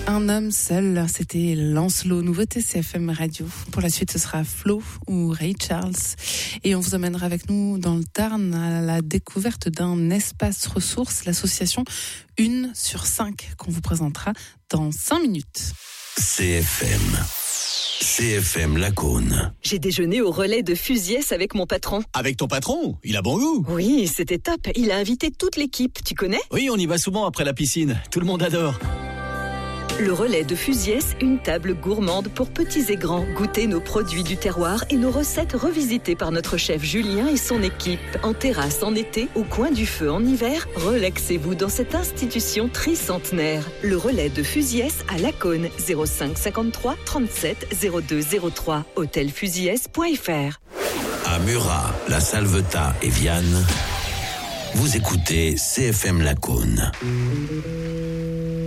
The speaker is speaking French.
Un homme seul, c'était Lancelot, nouveauté CFM Radio. Pour la suite, ce sera Flo ou Ray Charles. Et on vous emmènera avec nous dans le Tarn à la découverte d'un espace ressources, l'association 1 sur 5, qu'on vous présentera dans 5 minutes. CFM Lacaune. J'ai déjeuné au relais de Fusiès avec mon patron. Avec ton patron? Il a bon goût. Oui, c'était top. Il a invité toute l'équipe, tu connais? Oui, on y va souvent après la piscine. Tout le monde adore. Le relais de Fusiès, une table gourmande pour petits et grands. Goûtez nos produits du terroir et nos recettes revisitées par notre chef Julien et son équipe. En terrasse en été, au coin du feu en hiver, relaxez-vous dans cette institution tricentenaire. Le relais de Fusiès à Lacaune, 05 53 37 02 03, hôtelfusiès.fr. À Murat, La Salvetat et Vianne, vous écoutez CFM Lacaune.